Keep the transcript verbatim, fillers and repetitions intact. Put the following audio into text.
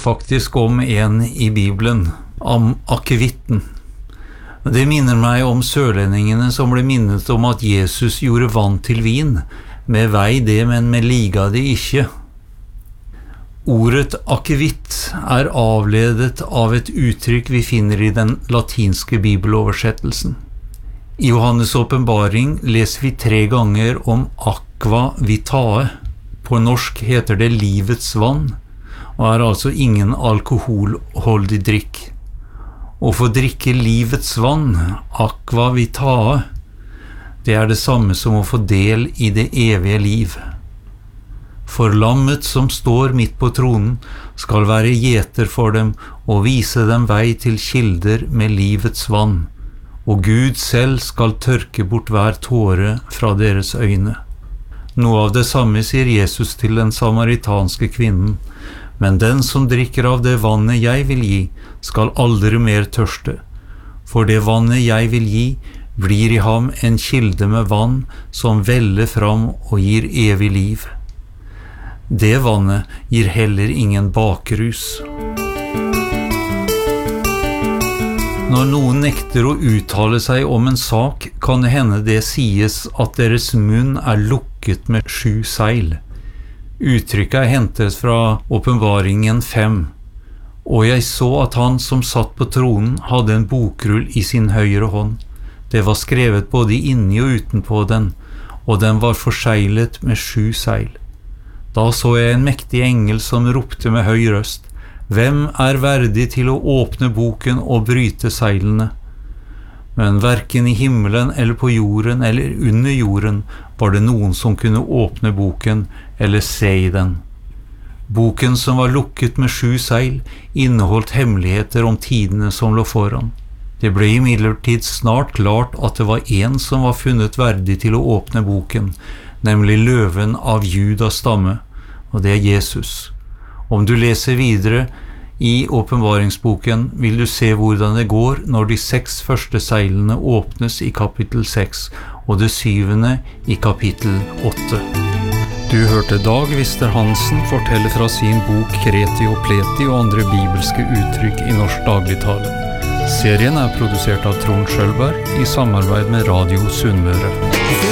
faktisk om en i Bibelen, om akevitten. Det minner meg om sørlendingene som ble minnet om at Jesus gjorde vann til vin, med vei det, men med liga det ikke. Ordet akevitt er avledet av et uttrykk vi finner i den latinske bibeloversettelsen. I Johannes åpenbaring leser vi tre ganger om aqua vitae. På norsk heter det livets vann, og er altså ingen alkoholholdig drikk. Å få drikke livets vann, aqua vitae, det er det samme som å få del i det evige liv. For lammet som står midt på tronen skal være gjeter for dem og vise dem vei til kilder med livets vann, og Gud selv skal tørke bort hver tåre fra deres øyne. Noe av det samme sier Jesus til den samaritanske kvinnen, men den som drikker av det vannet jeg vil gi, skal aldri mer tørste, for det vannet jeg vil gi blir i ham en kilde med vann som veller fram og gir evig liv. Det vannet gir heller ingen bakrus. Når noen nekter å uttale seg om en sak, kan det hende det sies at deres munn er lukket med sju seil. Uttrykket er hentet fra Åpenbaringen fem. Og jeg så at han som satt på tronen hadde en bokrull i sin høyre hånd. Det var skrevet både inni og utenpå den, og den var forseglet med sju seil. Da så jeg en mektig engel som ropte med høy røst: Hvem er verdig til å åpne boken og bryte seilene? Men hverken i himmelen eller på jorden eller under jorden var det noen som kunne åpne boken eller se i den. Boken som var lukket med sju seil inneholdt hemmeligheter om tidene som lå foran. Det ble imidlertid snart klart at det var en som var funnet verdig til å åpne boken, nemlig løven av Judas stamme, og det er Jesus. Om du leser videre i åpenbaringsboken, vil du se hvordan det går når de seks første seilene åpnes i kapittel seks, og det syvende i kapittel åtte. Du hørte Dag Vister Hansen fortelle fra sin bok Kreti og Pleti og andre bibelske uttrykk i norsk dagligtale. Serien er produsert av Trond Schølberg i samarbeid med Radio Sunnmøre.